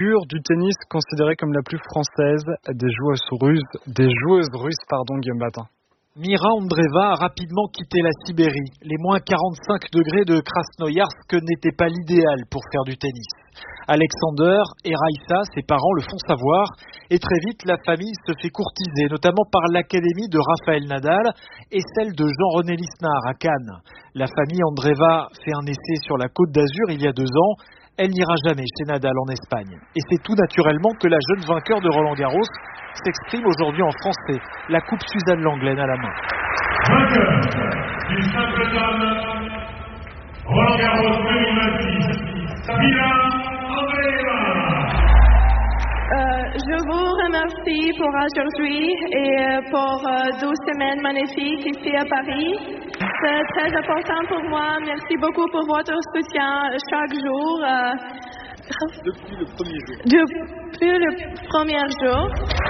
figure du tennis considérée comme la plus française, des joueuses russes, Guillaume Batin. Mira Andreeva a rapidement quitté la Sibérie. Les moins 45 degrés de Krasnoïarsk n'étaient pas l'idéal pour faire du tennis. Alexander et Raïssa, ses parents, le font savoir. Et très vite, la famille se fait courtiser, notamment par l'académie de Rafael Nadal et celle de Jean-René Lisnard à Cannes. La famille Andreeva fait un essai sur la Côte d'Azur il y a 2 ans. Elle n'ira jamais chez Nadal en Espagne. Et c'est tout naturellement que la jeune vainqueur de Roland-Garros s'exprime aujourd'hui en français. La coupe Suzanne Lenglen à la main. Vainqueur du simple dame Roland-Garros 2026, Mira Andreeva. Je vous remercie pour aujourd'hui et pour 12 semaines magnifiques ici à Paris. C'est très important pour moi. Merci beaucoup pour votre soutien chaque jour. Depuis le premier jour. Depuis le premier jour.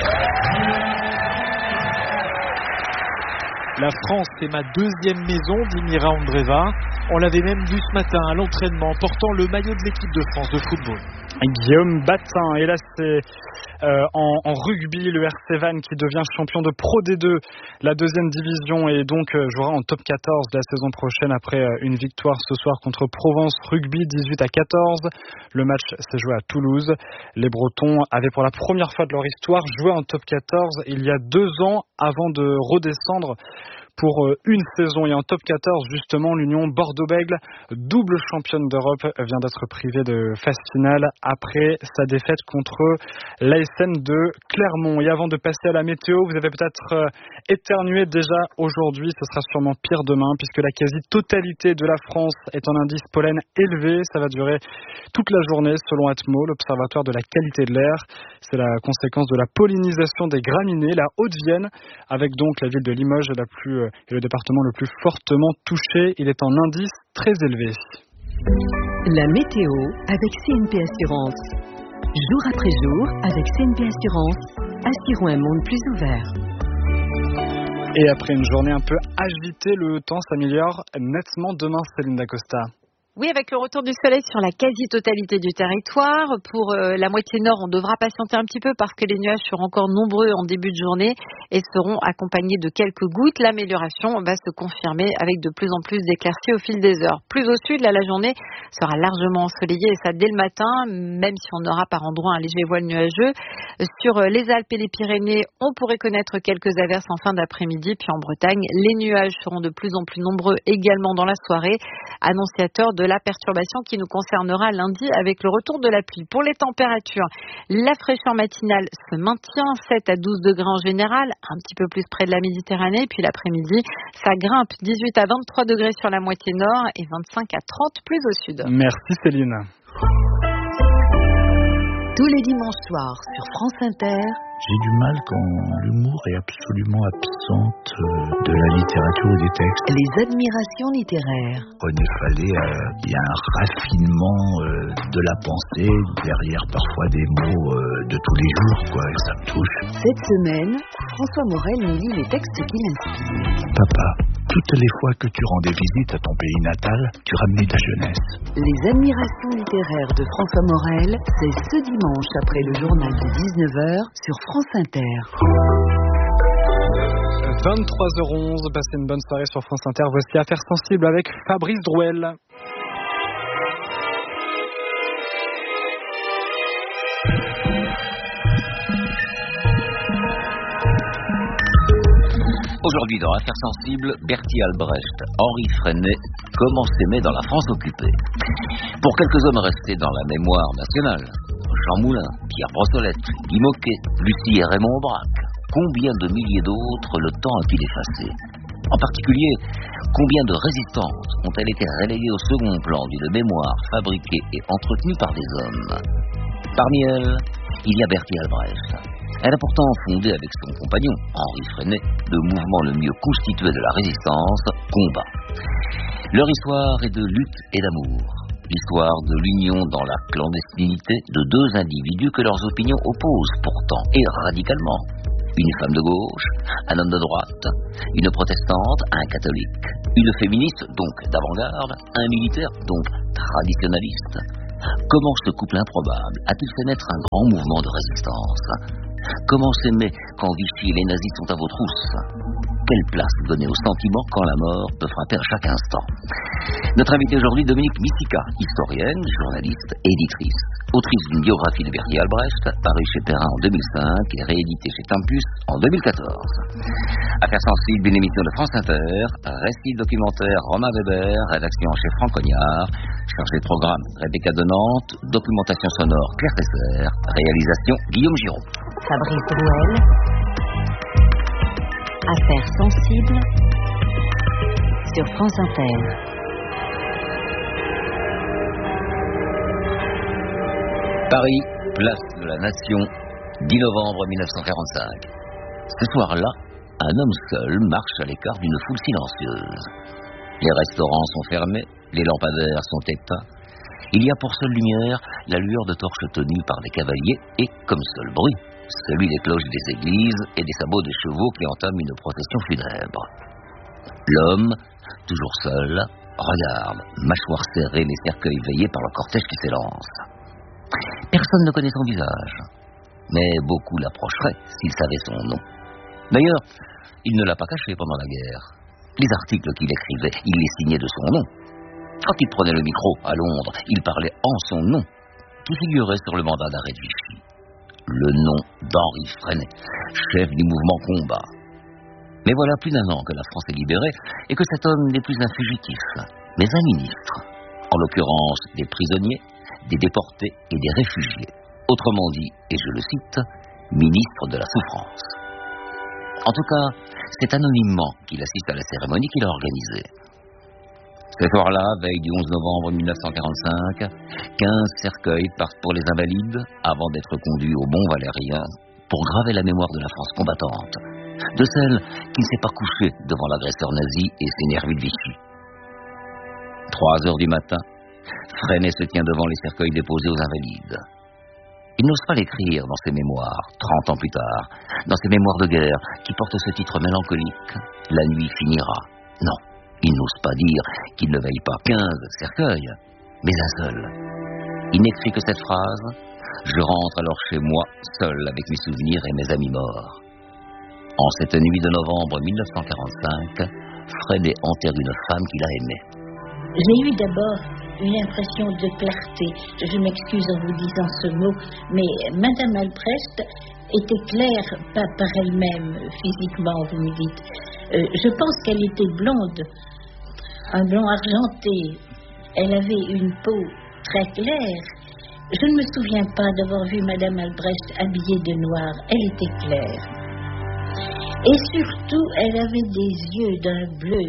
La France est ma deuxième maison, dit Mira Andreeva. On l'avait même vu ce matin à l'entraînement, portant le maillot de l'équipe de France de football. Guillaume Batin, et là c'est en rugby, le RC Vannes qui devient champion de Pro D2, la 2e division, et donc jouera en top 14 la saison prochaine après une victoire ce soir contre Provence Rugby 18-14. Le match s'est joué à Toulouse. Les Bretons avaient pour la première fois de leur histoire joué en top 14 il y a 2 ans avant de redescendre pour une saison. Et en top 14, justement, l'Union Bordeaux-Bègles, double championne d'Europe, vient d'être privée de phase finale après sa défaite contre l'ASM de Clermont. Et avant de passer à la météo, vous avez peut-être éternué déjà aujourd'hui, ce sera sûrement pire demain, puisque la quasi-totalité de la France est en indice pollen élevé. Ça va durer toute la journée, selon Atmo, l'Observatoire de la qualité de l'air. C'est la conséquence de la pollinisation des graminées, la Haute-Vienne, avec donc la ville de Limoges et le département le plus fortement touché. Il est en indice très élevé. La météo avec CNP Assurance. Jour après jour, avec CNP Assurance, assurons un monde plus ouvert. Et après une journée un peu agitée, le temps s'améliore nettement demain, Céline Dacosta. Oui, avec le retour du soleil sur la quasi-totalité du territoire. Pour la moitié nord, on devra patienter un petit peu parce que les nuages seront encore nombreux en début de journée et seront accompagnés de quelques gouttes. L'amélioration va se confirmer avec de plus en plus d'éclaircies au fil des heures. Plus au sud, là, la journée sera largement ensoleillée et ça dès le matin, même si on aura par endroits un léger voile nuageux. Sur les Alpes et les Pyrénées, on pourrait connaître quelques averses en fin d'après-midi. Puis en Bretagne, les nuages seront de plus en plus nombreux également dans la soirée, annonciateur de la perturbation qui nous concernera lundi avec le retour de la pluie. Pour les températures, la fraîcheur matinale se maintient, 7 à 12 degrés en général, un petit peu plus près de la Méditerranée, puis l'après-midi, ça grimpe, 18 à 23 degrés sur la moitié nord et 25 à 30 plus au sud. Merci Céline. Tous les dimanches soirs sur France Inter. J'ai du mal quand l'humour est absolument absente de la littérature ou des textes. Les admirations littéraires. René Fallet, il y a un raffinement de la pensée derrière parfois des mots de tous les jours, quoi, et ça me touche. Cette semaine, François Morel nous lit les textes qui l'inspirent. Papa, toutes les fois que tu rendais visite à ton pays natal, tu ramenais ta jeunesse. Les admirations littéraires de François Morel, c'est ce dimanche après le journal de 19h sur France Inter. 23h11, passez une bonne soirée sur France Inter. Voici Affaires sensibles avec Fabrice Drouel. Aujourd'hui dans Affaires sensibles, Bertie Albrecht, Henri Freinet, comment s'aimer dans la France occupée. Pour quelques hommes restés dans la mémoire nationale, Jean Moulin, Pierre Brossolette, Guy Moquet, Lucie et Raymond Aubrac, combien de milliers d'autres le temps a-t-il effacé? En particulier, combien de résistances ont-elles été reléguées au second plan d'une mémoire fabriquée et entretenue par des hommes? Parmi elles, il y a Bertie Albrecht. Elle a pourtant fondé avec son compagnon, Henri Freinet, le mouvement le mieux constitué de la résistance, Combat. Leur histoire est de lutte et d'amour. L'histoire de l'union dans la clandestinité de deux individus que leurs opinions opposent pourtant, et radicalement. Une femme de gauche, un homme de droite, une protestante, un catholique, une féministe, donc d'avant-garde, un militaire, donc traditionnaliste. Comment ce couple improbable a-t-il fait naître un grand mouvement de résistance? Comment s'aimer quand Vichy et les nazis sont à vos trousses? Quelle place donner au sentiment quand la mort peut frapper à chaque instant? Notre invitée aujourd'hui, Dominique Missika, historienne, journaliste, éditrice, autrice d'une biographie de Bertolt Brecht, parue chez Perrin en 2005 et rééditée chez Tempus en 2014. Affaires sensibles, une émission de France Inter, récit documentaire Romain Weber, rédaction en chef Franck Cognard, chargé de programme Rebecca de Nantes, documentation sonore Claire Tesser, réalisation Guillaume Giraud. Fabrice Drouel. Affaires sensibles sur France Inter. Paris, place de la Nation, 10 novembre 1945. Ce soir-là, un homme seul marche à l'écart d'une foule silencieuse. Les restaurants sont fermés, les lampadaires sont éteints. Il y a pour seule lumière la lueur de torches tenues par des cavaliers et, comme seul bruit, celui des cloches des églises et des sabots des chevaux qui entament une procession funèbre. L'homme, toujours seul, regarde, mâchoire serrée, les cercueils veillés par le cortège qui s'élance. Personne ne connaît son visage, mais beaucoup l'approcheraient s'ils savaient son nom. D'ailleurs, il ne l'a pas caché pendant la guerre. Les articles qu'il écrivait, il les signait de son nom. Quand il prenait le micro à Londres, il parlait en son nom, qui figurait sur le mandat d'arrêt de Vichy. Le nom d'Henri Freinet, chef du mouvement Combat. Mais voilà plus d'1 an que la France est libérée et que cet homme n'est plus un fugitif, mais un ministre. En l'occurrence, des prisonniers, des déportés et des réfugiés. Autrement dit, et je le cite, ministre de la souffrance. En tout cas, c'est anonymement qu'il assiste à la cérémonie qu'il a organisée. Ce soir-là, veille du 11 novembre 1945, 15 cercueils partent pour les invalides avant d'être conduits au Mont Valérien pour graver la mémoire de la France combattante, de celle qui ne s'est pas couchée devant l'agresseur nazi et ses nervis de Vichy. 3 heures du matin, Freinet se tient devant les cercueils déposés aux invalides. Il n'ose pas l'écrire dans ses mémoires, 30 ans plus tard, dans ses mémoires de guerre qui portent ce titre mélancolique, « La nuit finira ». Non. Il n'ose pas dire qu'il ne veille pas 15 cercueils, mais un seul. Il n'écrit que cette phrase: « Je rentre alors chez moi, seul avec mes souvenirs et mes amis morts. » En cette nuit de novembre 1945, Freinet enterre une femme qu'il a aimée. J'ai eu d'abord une impression de clarté. Je m'excuse en vous disant ce mot, mais Madame Albrecht était claire, pas par elle-même, physiquement, vous me dites. Je pense qu'elle était blonde, un blond argenté. Elle avait une peau très claire. Je ne me souviens pas d'avoir vu Madame Albrecht habillée de noir. Elle était claire. Et surtout, elle avait des yeux d'un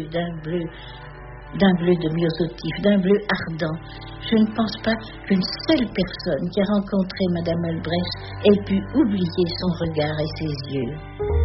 bleu de myosotif, d'un bleu ardent. Je ne pense pas qu'une seule personne qui a rencontré Madame Albrecht ait pu oublier son regard et ses yeux.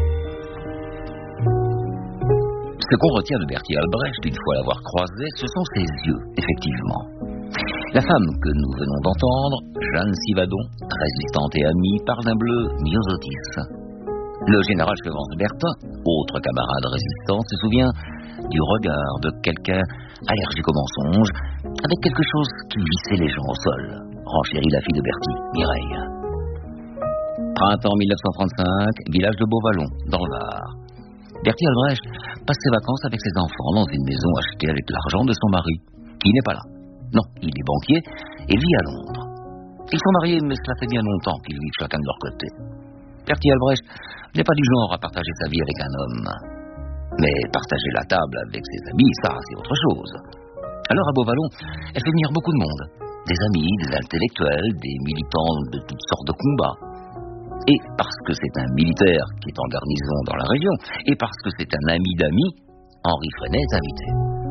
Ce qu'on retient de Bertolt Brecht, une fois l'avoir croisé, ce sont ses yeux, effectivement. La femme que nous venons d'entendre, Jeanne Sivadon, résistante et amie, parle d'un bleu myosotis. Le général Chevance Bertin, autre camarade résistant, se souvient du regard de quelqu'un allergique au mensonge, avec quelque chose qui vissait les gens au sol, renchérit la fille de Bertie, Mireille. Printemps 1935, village de Beauvallon, dans le Var. Bertolt Brecht passe ses vacances avec ses enfants dans une maison achetée avec l'argent de son mari, qui n'est pas là. Non, il est banquier et vit à Londres. Ils sont mariés, mais cela fait bien longtemps qu'ils vivent chacun de leur côté. Bertolt Brecht n'est pas du genre à partager sa vie avec un homme. Mais partager la table avec ses amis, ça, c'est autre chose. Alors à Beauvallon, elle fait venir beaucoup de monde. Des amis, des intellectuels, des militants de toutes sortes de combats. Et parce que c'est un militaire qui est en garnison dans la région, et parce que c'est un ami d'amis, Henri Freinet est invité.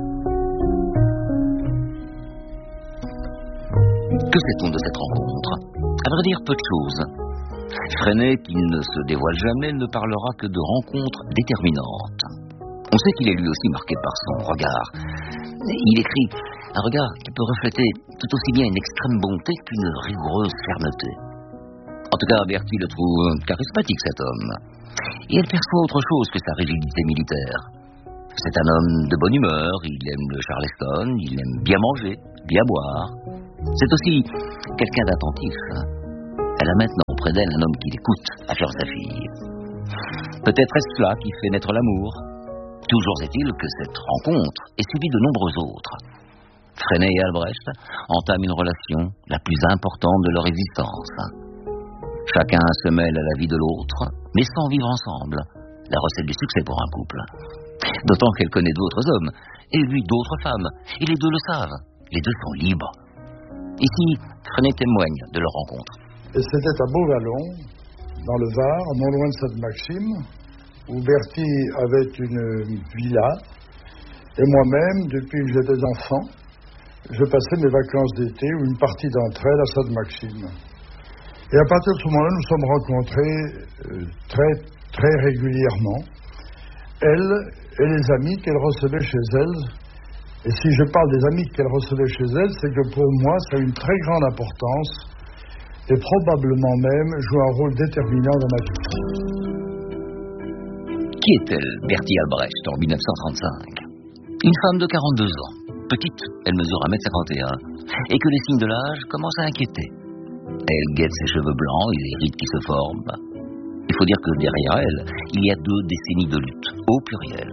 Que sait-on de cette rencontre? À vrai dire, peu de choses. Freinet, qui ne se dévoile jamais, ne parlera que de rencontres déterminantes. On sait qu'il est lui aussi marqué par son regard. Il écrit un regard qui peut refléter tout aussi bien une extrême bonté qu'une rigoureuse fermeté. En tout cas, Bertie le trouve charismatique, cet homme. Et elle perçoit autre chose que sa rigidité militaire. C'est un homme de bonne humeur, il aime le Charleston, il aime bien manger, bien boire. C'est aussi quelqu'un d'attentif. Elle a maintenant auprès d'elle un homme qui l'écoute, à faire sa fille. Peut-être est-ce cela qui fait naître l'amour. Toujours est-il que cette rencontre est suivie de nombreux autres. Freinet et Albrecht entament une relation la plus importante de leur existence. Chacun se mêle à la vie de l'autre, mais sans vivre ensemble. La recette du succès pour un couple. D'autant qu'elle connaît d'autres hommes, et lui d'autres femmes, et les deux le savent. Les deux sont libres. Ici, Freinet témoigne de leur rencontre. Et c'était à Beauvallon, dans le Var, non loin de Sainte-Maxime, où Bertie avait une villa, et moi-même, depuis que j'étais enfant, je passais mes vacances d'été ou une partie d'entre elles à Sainte-Maxime. Et à partir de ce moment-là, nous sommes rencontrés très régulièrement, elle et les amis qu'elle recevait chez elle. Et si je parle des amis qu'elle recevait chez elle, c'est que pour moi, ça a une très grande importance et probablement même joue un rôle déterminant dans ma vie. Qui est-elle, Bertie Albrecht, en 1935 ? Une femme de 42 ans. Petite, elle mesure 1m51, et que les signes de l'âge commencent à inquiéter. Elle guette ses cheveux blancs et les rides qui se forment. Il faut dire que derrière elle, il y a 2 décennies de lutte, au pluriel.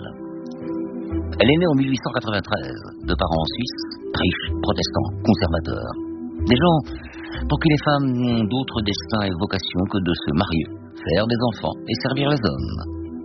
Elle est née en 1893, de parents suisses, riches, protestants, conservateurs. Des gens pour qui les femmes n'ont d'autre destin et vocation que de se marier, faire des enfants et servir les hommes.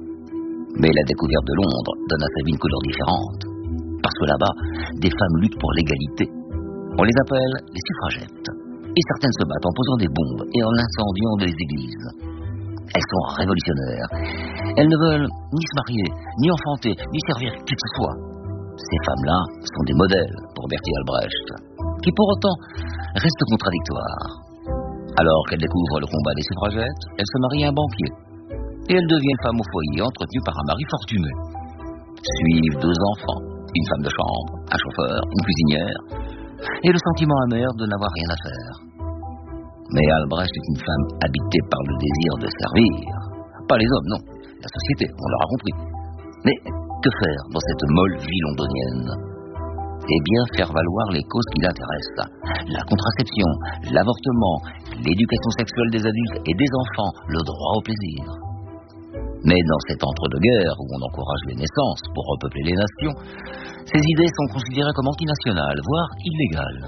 Mais la découverte de Londres donne à sa vie une couleur différente. Parce que là-bas, des femmes luttent pour l'égalité. On les appelle les suffragettes. Et certaines se battent en posant des bombes et en incendiant des églises. Elles sont révolutionnaires. Elles ne veulent ni se marier, ni enfanter, ni servir qui que ce soit. Ces femmes-là sont des modèles pour Bertie Albrecht, qui pour autant restent contradictoires. Alors qu'elle découvre le combat des suffragettes, elle se marie à un banquier. Et elle devient femme au foyer, entretenue par un mari fortuné. Suivent 2 enfants, une femme de chambre, un chauffeur, une cuisinière, et le sentiment amer de n'avoir rien à faire. Mais Albrecht est une femme habitée par le désir de servir. Pas les hommes, non. La société, on l'aura compris. Mais que faire dans cette molle vie londonienne ? Eh bien, faire valoir les causes qui l'intéressent. La contraception, l'avortement, l'éducation sexuelle des adultes et des enfants, le droit au plaisir. Mais dans cet entre-deux-guerres où on encourage les naissances pour repeupler les nations, ces idées sont considérées comme antinationales, voire illégales.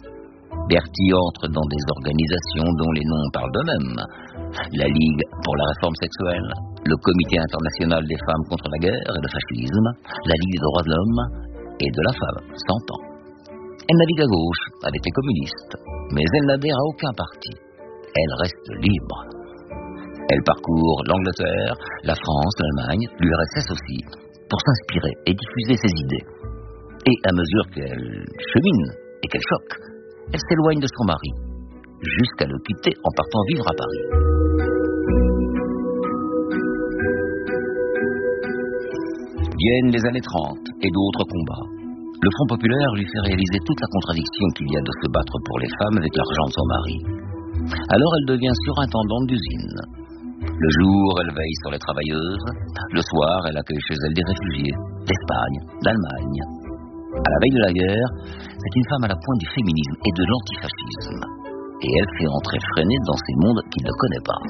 Bertie entre dans des organisations dont les noms parlent d'eux-mêmes. La Ligue pour la réforme sexuelle, le Comité international des femmes contre la guerre et le fascisme, la Ligue des droits de l'homme et de la femme, s'entend. Elle navigue à gauche avec les communistes, mais elle n'adhère à aucun parti. Elle reste libre. Elle parcourt l'Angleterre, la France, l'Allemagne, l'URSS aussi, pour s'inspirer et diffuser ses idées. Et à mesure qu'elle chemine et qu'elle choque, elle s'éloigne de son mari, jusqu'à le quitter en partant vivre à Paris. Viennent les années 30 et d'autres combats. Le Front populaire lui fait réaliser toute la contradiction qu'il y a de se battre pour les femmes avec l'argent de son mari. Alors elle devient surintendante d'usine. Le jour, elle veille sur les travailleuses. Le soir, elle accueille chez elle des réfugiés, d'Espagne, d'Allemagne. À la veille de la guerre, c'est une femme à la pointe du féminisme et de l'antifascisme. Et elle fait entrer Freinet dans ces mondes qu'il ne connaît pas.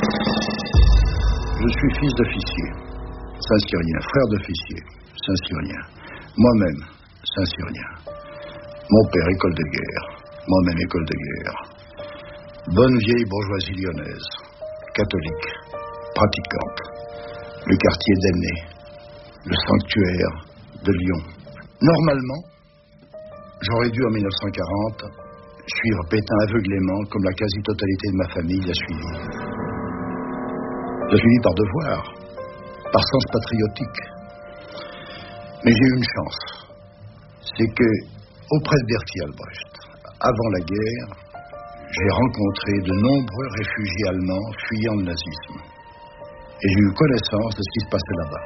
Je suis fils d'officier, Saint-Cyrien, frère d'officier, Saint-Cyrien. Moi-même, Saint-Cyrien. Mon père, école de guerre. Moi-même, école de guerre. Bonne vieille bourgeoisie lyonnaise, catholique, pratiquante. Le quartier d'Aisne, le sanctuaire de Lyon. Normalement, j'aurais dû en 1940 suivre Pétain aveuglément comme la quasi-totalité de ma famille l'a suivi. Je suivi par devoir, par sens patriotique. Mais j'ai eu une chance. C'est que, auprès de Bertie Albrecht, avant la guerre, j'ai rencontré de nombreux réfugiés allemands fuyant le nazisme. Et j'ai eu connaissance de ce qui se passait là-bas.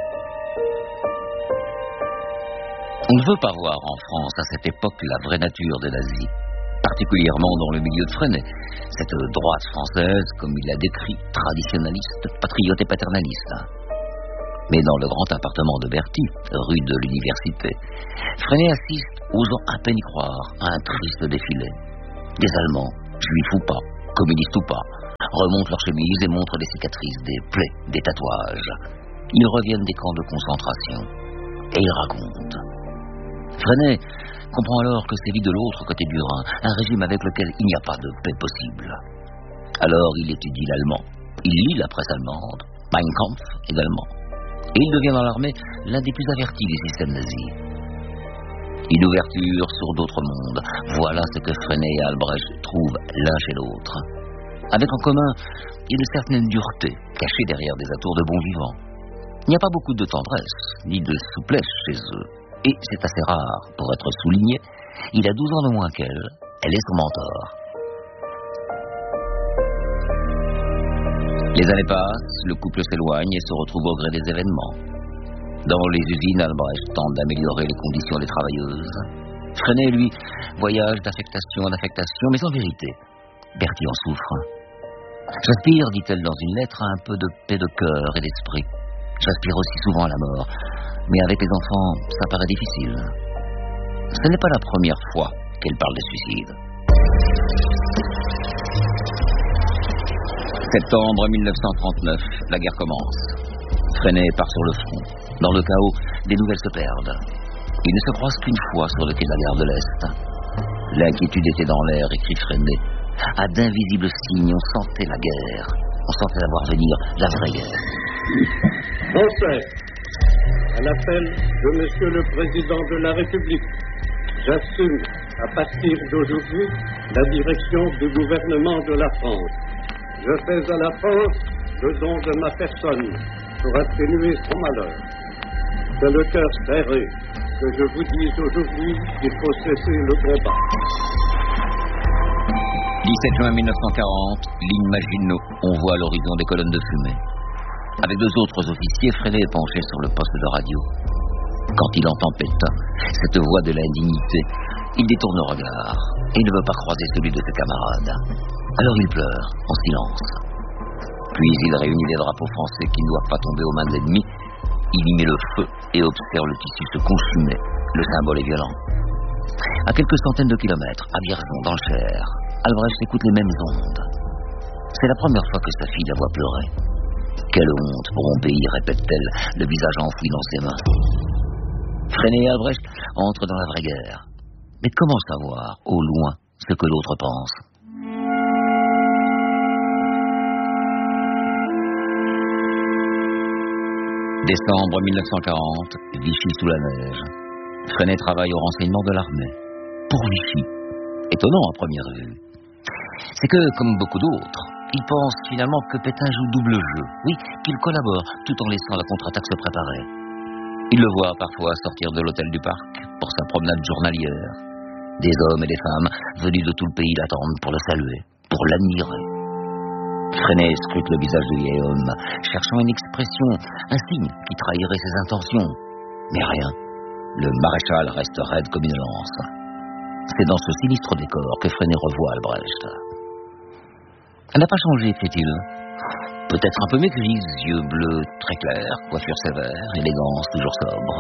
On ne veut pas voir en France à cette époque la vraie nature des nazis, particulièrement dans le milieu de Freinet, cette droite française, comme il l'a décrit, traditionnaliste, patriote et paternaliste. Mais dans le grand appartement de Bertie, rue de l'Université, Freinet assiste, osant à peine y croire, à un triste défilé. Des Allemands, juifs ou pas, communistes ou pas, remontent leurs chemises et montrent des cicatrices, des plaies, des tatouages. Ils reviennent des camps de concentration. Et ils racontent. Freinet comprend alors que sévit de l'autre côté du Rhin, un régime avec lequel il n'y a pas de paix possible. Alors il étudie l'allemand. Il lit la presse allemande, Mein Kampf également. Et il devient dans l'armée l'un des plus avertis des systèmes nazis. Une ouverture sur d'autres mondes, voilà ce que Freinet et Albrecht trouvent l'un chez l'autre. Avec en commun une certaine dureté, cachée derrière des atours de bon vivant. Il n'y a pas beaucoup de tendresse, ni de souplesse chez eux. Et c'est assez rare pour être souligné, il a 12 ans de moins qu'elle, elle est son mentor. Les années passent, le couple s'éloigne et se retrouve au gré des événements. Dans les usines, Albrecht tente d'améliorer les conditions des travailleuses. Freinet, lui, voyage d'affectation en affectation, mais en vérité, Bertie en souffre. J'aspire, dit-elle dans une lettre, à un peu de paix de cœur et d'esprit. J'aspire aussi souvent à la mort, mais avec les enfants, ça paraît difficile. Ce n'est pas la première fois qu'elle parle de suicide. Septembre 1939, la guerre commence. Freinet part sur le front. Dans le chaos, des nouvelles se perdent. Ils ne se croisent qu'une fois sur le quai de la gare de l'Est. L'inquiétude était dans l'air, écrit Freinet. À d'invisibles signes, on sentait la guerre. On sentait la voir venir, la vraie guerre. Français, à l'appel de Monsieur le Président de la République, j'assume à partir d'aujourd'hui la direction du gouvernement de la France. Je fais à la France le don de ma personne pour atténuer son malheur. C'est le cœur serré que je vous dis aujourd'hui qu'il faut cesser le combat. 17 juin 1940, ligne Maginot, on voit à l'horizon des colonnes de fumée. Avec 2 autres officiers, Freinet est penché sur le poste de radio. Quand il entend Pétain, cette voix de l'indignité, il détourne le regard et ne veut pas croiser celui de ses camarades. Alors il pleure, en silence. Puis il réunit les drapeaux français qui ne doivent pas tomber aux mains de l'ennemi. Il y met le feu et observe le tissu se consumer. Le symbole est violent. À quelques centaines de kilomètres, à Vierzon, dans le Cher, Albrecht écoute les mêmes ondes. C'est la première fois que sa fille la voit pleurer. Quelle honte pour mon pays, répète-t-elle, le visage enfoui dans ses mains. Freinet et Albrecht entrent dans la vraie guerre. Mais comment savoir, au loin, ce que l'autre pense? Décembre 1940, Vichy sous la neige. Freinet travaille au renseignement de l'armée. Pour Vichy. Étonnant à première vue. C'est que, comme beaucoup d'autres, il pense finalement que Pétain joue double jeu. Oui, qu'il collabore tout en laissant la contre-attaque se préparer. Il le voit parfois sortir de l'hôtel du Parc pour sa promenade journalière. Des hommes et des femmes venus de tout le pays l'attendent pour le saluer, pour l'admirer. Freinet scrute le visage du vieil homme, cherchant une expression, un signe qui trahirait ses intentions. Mais rien. Le maréchal reste raide comme une lance. C'est dans ce sinistre décor que Freinet revoit Albrecht. Elle n'a pas changé, fait-il. Peut-être un peu maigrise, yeux bleus très clairs, coiffure sévère, élégance toujours sobre.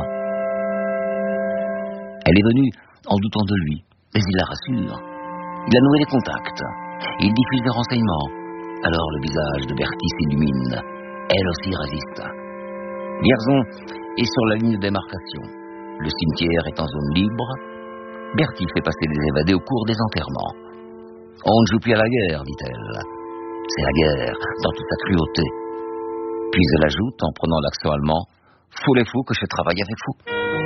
Elle est venue en doutant de lui, mais il la rassure. Il a noué des contacts. Il diffuse des renseignements. Alors le visage de Bertie s'illumine. Elle aussi résiste. Vierzon est sur la ligne de démarcation. Le cimetière est en zone libre. Bertie fait passer les évadés au cours des enterrements. On ne joue plus à la guerre, dit-elle. C'est la guerre, dans toute sa cruauté. Puis elle ajoute, en prenant l'accent allemand, « Faut les fous que je travaille avec vous ».